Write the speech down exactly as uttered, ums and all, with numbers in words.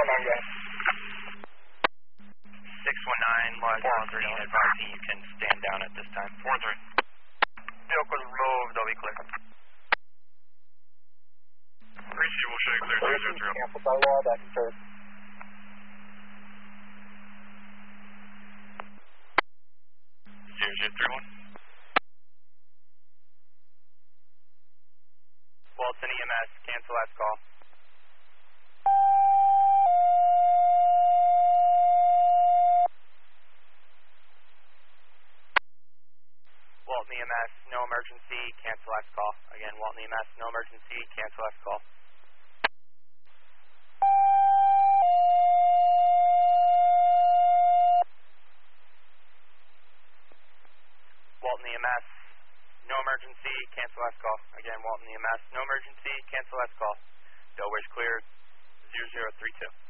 six one nine, Lodge fourteen, advising you can stand down at this time. four three. Vehicle is removed, they'll be clear. three C will show you clear, zero zero three. Cancel by law, back to service. zero zero three one. Walton E M S, cancel last call. Walton E M S, no emergency, cancel last call. Again, Walton E M S, no emergency, cancel last call. Walton E M S, no emergency, cancel last call. Again, Walton E M S, no emergency, cancel last call. Delaware's cleared, zero zero three two.